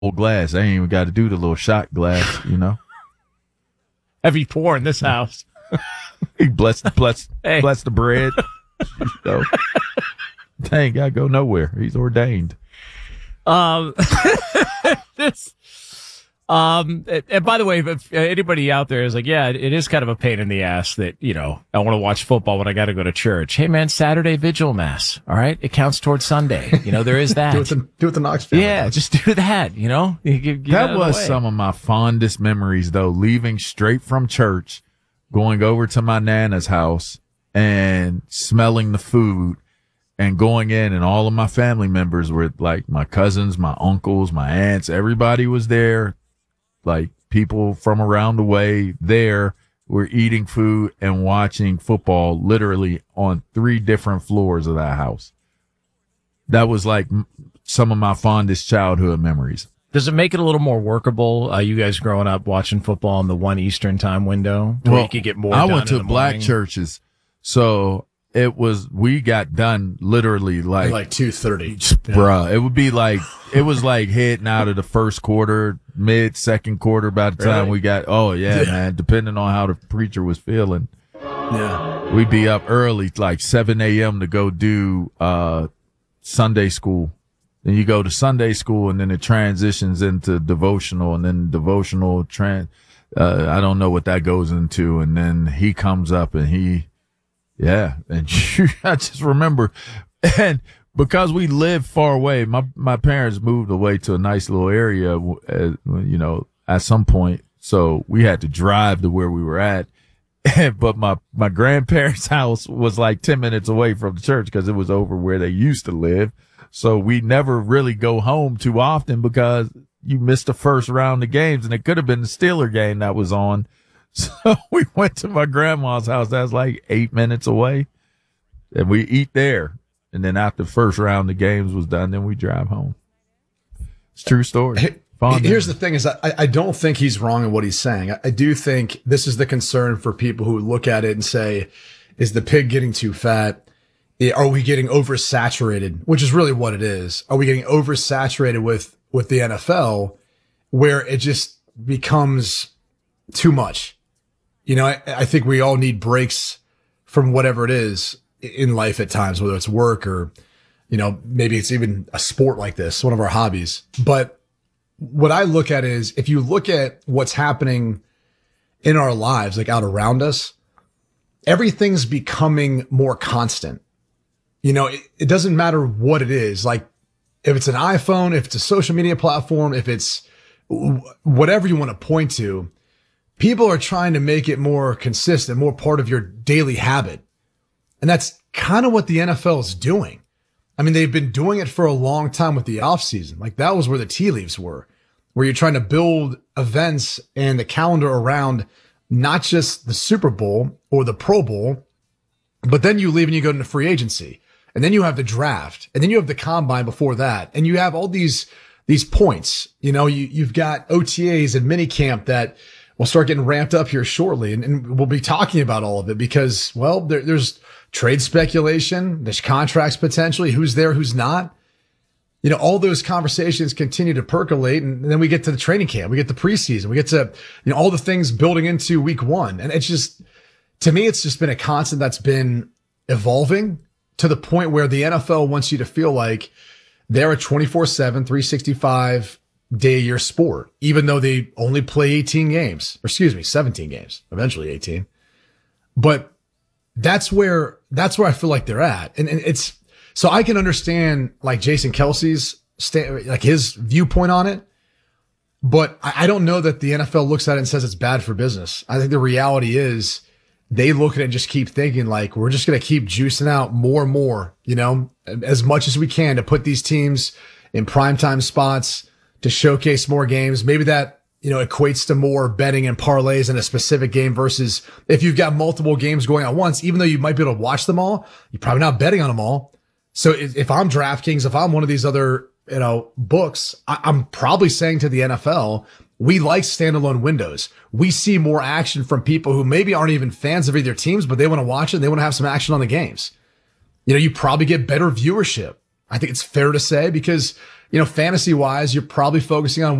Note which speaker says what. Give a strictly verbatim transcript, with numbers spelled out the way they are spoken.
Speaker 1: glass. I ain't even got to do the little shot glass, you know.
Speaker 2: Heavy pour in this house.
Speaker 1: He bless bless
Speaker 2: Hey.
Speaker 1: bless the bread. You know. They ain't got to go nowhere. He's ordained.
Speaker 2: Um, this, um, and, and by the way, if anybody out there is like, yeah, it is kind of a pain in the ass that, you know, I want to watch football when I got to go to church. Hey man, Saturday vigil mass. All right. It counts towards Sunday. You know, there is that.
Speaker 3: do it the, do it the Knox family.
Speaker 2: Yeah. Just do that. You know, you get, get
Speaker 1: That was some of my fondest memories, though, leaving straight from church, going over to my Nana's house and smelling the food and going in, and all of my family members were like my cousins, my uncles, my aunts, everybody was there. Like people from around the way there were eating food and watching football literally on three different floors of that house. That was like m- some of my fondest childhood memories.
Speaker 2: Does it make it a little more workable? Uh, you guys growing up watching football in the one Eastern time window, where
Speaker 1: Well,
Speaker 2: you could get more.
Speaker 1: I
Speaker 2: done
Speaker 1: went
Speaker 2: in
Speaker 1: to
Speaker 2: the
Speaker 1: black
Speaker 2: morning?
Speaker 1: churches, so it was we got done literally like,
Speaker 3: Like two thirty.
Speaker 1: bruh. It would be like it was like hitting out of the first quarter, mid second quarter. By the time
Speaker 3: Really?
Speaker 1: we got, oh yeah,
Speaker 3: Yeah.
Speaker 1: man. Depending on how the preacher was feeling,
Speaker 3: Yeah.
Speaker 1: we'd be up early, like seven a.m. to go do uh Sunday school. Then you go to Sunday school, and then it transitions into devotional, and then devotional trans. Uh, I don't know what that goes into, and then he comes up and he, yeah, and I just remember, and because we lived far away, my my parents moved away to a nice little area, uh, you know, at some point, so we had to drive to where we were at. But my, my grandparents' house was like ten minutes away from the church because it was over where they used to live. So we never really go home too often because you missed the first round of games, and it could have been the Steeler game that was on. So we went to my grandma's house. That's like eight minutes away, and we eat there. And then after the first round of games was done, then we drive home. It's a true story. Fond
Speaker 3: Here's
Speaker 1: memory.
Speaker 3: the thing is I, I don't think he's wrong in what he's saying. I, I do think this is the concern for people who look at it and say, is the pig getting too fat? Are we getting oversaturated? Which is really what it is. Are we getting oversaturated with, with the N F L where it just becomes too much? You know, I, I think we all need breaks from whatever it is in life at times, whether it's work or, you know, maybe it's even a sport like this, one of our hobbies. But what I look at is if you look at what's happening in our lives, like out around us, everything's becoming more constant. You know, it, it doesn't matter what it is. Like if it's an iPhone, if it's a social media platform, if it's w- whatever you want to point to, people are trying to make it more consistent, more part of your daily habit. And that's kind of what the N F L is doing. I mean, they've been doing it for a long time with the offseason. Like that was where the tea leaves were, where you're trying to build events and the calendar around not just the Super Bowl or the Pro Bowl, but then you leave and you go into free agency. And then you have the draft, and then you have the combine before that. And you have all these, these points, you know, you, you've got O T As and minicamp that will start getting ramped up here shortly. And, and we'll be talking about all of it because, well, there, there's trade speculation, there's contracts potentially, who's there, who's not. You know, all those conversations continue to percolate. And then we get to the training camp, we get the preseason, we get to, you know, all the things building into week one. And it's just, to me, it's just been a constant that's been evolving to the point where the N F L wants you to feel like they're a twenty-four seven, three sixty-five day a year sport, even though they only play eighteen games, or excuse me, seventeen games, eventually eighteen. But that's where, that's where I feel like they're at. And, and it's, so I can understand like Jason Kelsey's sta- like his viewpoint on it, but I, I don't know that the N F L looks at it and says it's bad for business. I think the reality is they look at it and just keep thinking like, we're just going to keep juicing out more and more, you know, as much as we can to put these teams in primetime spots to showcase more games. Maybe that, you know, equates to more betting and parlays in a specific game versus if you've got multiple games going at once, even though you might be able to watch them all, you're probably not betting on them all. So if, if I'm DraftKings, if I'm one of these other, you know, books, I, I'm probably saying to the N F L, we like standalone windows. We see more action from people who maybe aren't even fans of either teams, but they want to watch it. And they want to have some action on the games. You know, you probably get better viewership. I think it's fair to say because you know, fantasy wise, you're probably focusing on